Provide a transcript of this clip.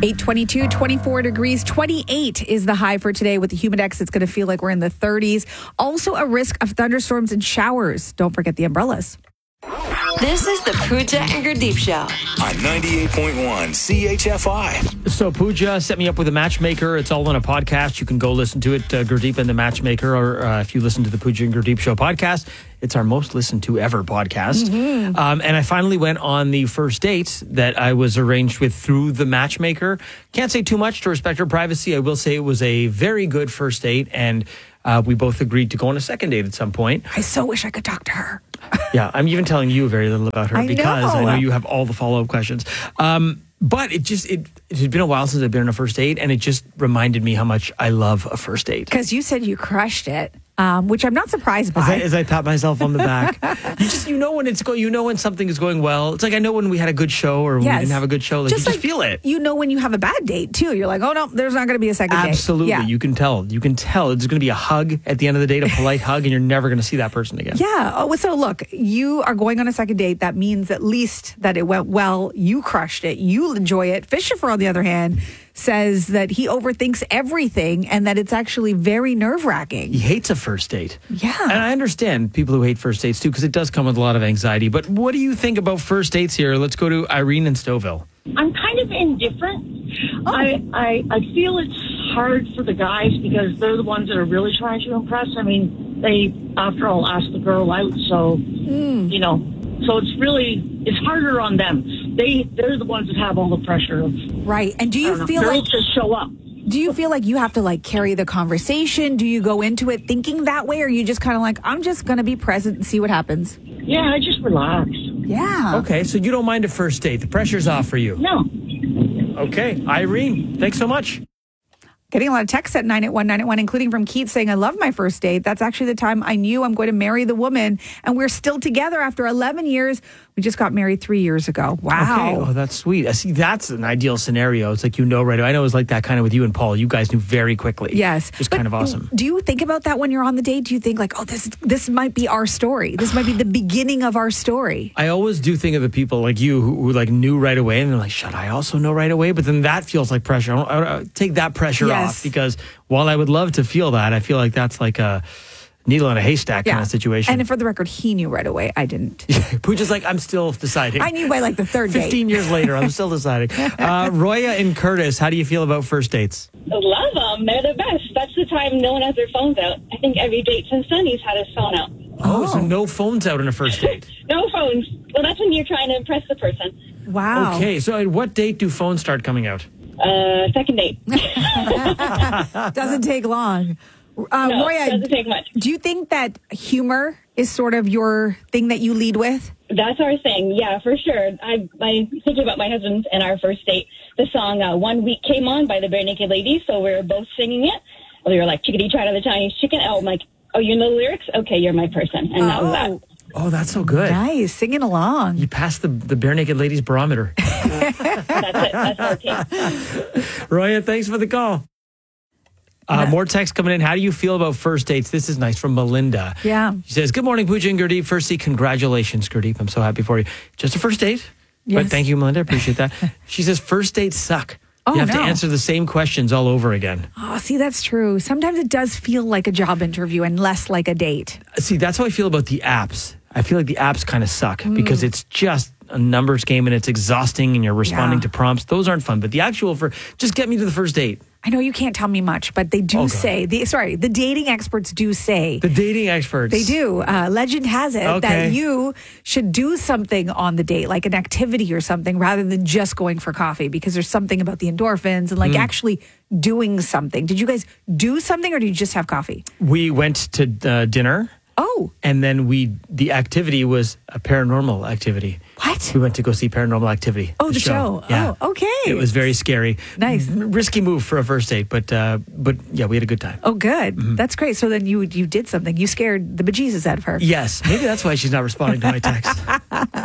8:22, 24 degrees, 28 is the high for today. With the humidex, it's going to feel like we're in the 30s. Also a risk of thunderstorms and showers. Don't forget the umbrellas. This is the Pooja and Gurdeep Show on 98.1 CHFI. So Pooja set me up with a matchmaker. It's all on a podcast. You can go listen to it, Gurdeep and the Matchmaker, or if you listen to the Pooja and Gurdeep Show podcast, it's our most listened to ever podcast. Mm-hmm. And I finally went on the first date that I was arranged with through the Matchmaker. Can't say too much to respect her privacy. I will say it was a very good first date, and we both agreed to go on a second date at some point. I so wish I could talk to her. Yeah, I'm even telling you very little about her because I know you have all the follow-up questions. But it had been a while since I've been on a first date, and it just reminded me how much I love a first date. Because you said you crushed it, which I'm not surprised by. As I pat myself on the back, you know when it's going. You know when something is going well. It's like I know when we had a good show or when we didn't have a good show. Like, you just feel it. You know when you have a bad date too. You're like, oh no, there's not going to be a second date. Absolutely, you can tell. You can tell there's going to be a hug at the end of the date, a polite hug, and you're never going to see that person again. Yeah. Oh, so look, you are going on a second date. That means at least that it went well. You crushed it. You'll enjoy it. Fisher, on the other hand, says that he overthinks everything and that it's actually very nerve-wracking. He hates a first date. Yeah. And I understand people who hate first dates too, because it does come with a lot of anxiety. But what do you think about first dates here? Let's go to Irene in Stouffville. I'm kind of indifferent. Oh. I feel it's hard for the guys because they're the ones that are really trying to impress. I mean, they, after all, ask the girl out, so, you know. So it's harder on them. They're the ones that have all the pressure of... Right. And do you feel like... just show up. Do you feel like you have to carry the conversation? Do you go into it thinking that way? Or are you just kind of like, I'm just going to be present and see what happens? Yeah, I just relax. Yeah. Okay, so you don't mind a first date. The pressure's off for you. No. Okay. Irene, thanks so much. Getting a lot of texts at 981, including from Keith saying, I love my first date. That's actually the time I knew I'm going to marry the woman. And we're still together after 11 years. We just got married 3 years ago. Wow. Okay. Oh, that's sweet. I see. That's an ideal scenario. It's like, right away. I know it was like that kind of with you and Paul. You guys knew very quickly. Yes. Just kind of awesome. Do you think about that when you're on the date? Do you think this might be our story? This might be the beginning of our story. I always do think of the people like you who knew right away, and they're like, should I also know right away? But then that feels like pressure. I take that pressure off, because while I would love to feel that, I feel like that's like a needle in a haystack kind of situation. And for the record, he knew right away. I didn't. Pooja's like, I'm still deciding. I knew by the third date. 15 years later, I'm still deciding. Roya and Curtis, how do you feel about first dates? Love them. They're the best. That's the time no one has their phones out. I think every date since then he's had his phone out. Oh, so no phones out on a first date? No phones. Well, that's when you're trying to impress the person. Wow. Okay, so at what date do phones start coming out? Second date. Doesn't take long. No, Roya, doesn't take much. Do you think that humor is sort of your thing that you lead with? That's our thing, yeah, for sure. I thinking about my husband and our first date. The song "One Week" came on by the Bare Naked Ladies, so we were both singing it. We were like, "Chickadee tried on the Chinese chicken." Oh, I'm like, "Oh, you know the lyrics? Okay, you're my person," and that was that. Oh, that's so good. Nice, singing along. You passed the Bare Naked Ladies barometer. That's it. That's our team. Roya, thanks for the call. More text coming in. How do you feel about first dates? This is nice from Melinda. Yeah. She says, good morning, Pooja and Gurdeep. Firstly, congratulations, Gurdeep. I'm so happy for you. Just a first date? Yes. But thank you, Melinda. Appreciate that. She says, first dates suck. You have to answer the same questions all over again. Oh, see, that's true. Sometimes it does feel like a job interview and less like a date. See, that's how I feel about the apps. I feel like the apps kind of suck because it's just a numbers game and it's exhausting and you're responding to prompts. Those aren't fun. But the actual just get me to the first date. I know you can't tell me much, but they do say, the dating experts do say. The dating experts. They do. Legend has it that you should do something on the date, like an activity or something, rather than just going for coffee, because there's something about the endorphins and actually doing something. Did you guys do something or did you just have coffee? We went to dinner. Oh. And then the activity was a paranormal activity. What? We went to go see Paranormal Activity. Oh, the show. Yeah. Oh, okay. It was very scary. Nice. Risky move for a first date, but yeah, we had a good time. Oh, good. Mm-hmm. That's great. So then you did something. You scared the bejesus out of her. Yes. Maybe that's why she's not responding to my text.